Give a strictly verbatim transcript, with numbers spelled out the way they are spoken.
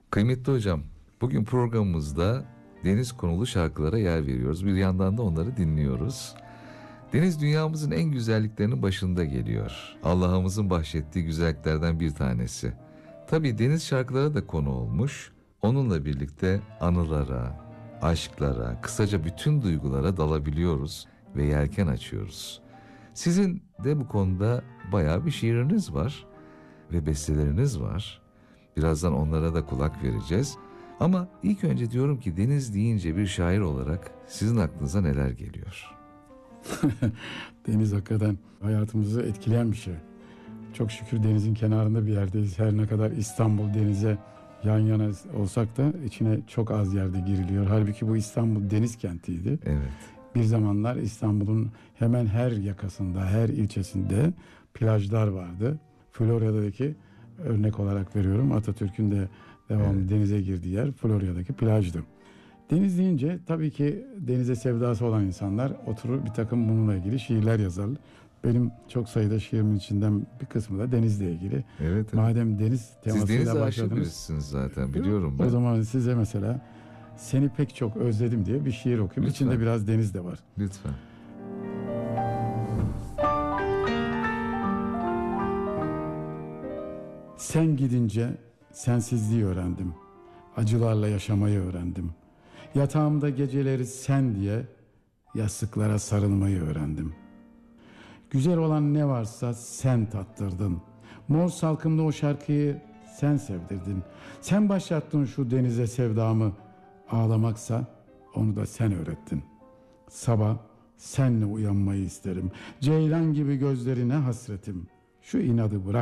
Kıymetli hocam, bugün programımızda deniz konulu şarkılara yer veriyoruz. Bir yandan da onları dinliyoruz. Deniz dünyamızın en güzelliklerinin başında geliyor. Allah'ımızın bahşettiği güzelliklerden bir tanesi. Tabii deniz şarkılara da konu olmuş. Onunla birlikte anılara, aşklara, kısaca bütün duygulara dalabiliyoruz ve yelken açıyoruz. Sizin de bu konuda bayağı bir şiiriniz var ve besteleriniz var. Birazdan onlara da kulak vereceğiz. Ama ilk önce diyorum ki deniz deyince bir şair olarak sizin aklınıza neler geliyor? Deniz hakikaten hayatımızı etkileyen bir şey. Çok şükür denizin kenarında bir yerdeyiz. Her ne kadar İstanbul denize yan yana olsak da içine çok az yerde giriliyor. Halbuki bu İstanbul deniz kentiydi. Evet. Bir zamanlar İstanbul'un hemen her yakasında, her ilçesinde plajlar vardı. Florya'daki örnek olarak veriyorum. Atatürk'ün de devamlı evet. denize girdiği yer Florya'daki plajdı. Deniz deyince tabii ki denize sevdası olan insanlar oturur bir takım bununla ilgili şiirler yazar. Benim çok sayıda şiirimin içinden bir kısmı da denizle ilgili. Evet, evet. Madem deniz temasıyla Siz denize aşık başladınız. birisiniz zaten biliyorum ben. O zaman size mesela Seni Pek Çok Özledim diye bir şiir okuyayım. Lütfen. İçinde biraz deniz de var. Lütfen. Sen gidince sensizliği öğrendim. Acılarla yaşamayı öğrendim. Yatağımda geceleri sen diye yastıklara sarılmayı öğrendim. Güzel olan ne varsa sen tattırdın. Mor salkımda o şarkıyı sen sevdirdin. Sen başlattın şu denize sevdamı. Ağlamaksa onu da sen öğrettin. Sabah senle uyanmayı isterim. Ceylan gibi gözlerine hasretim. Şu inadı bırak.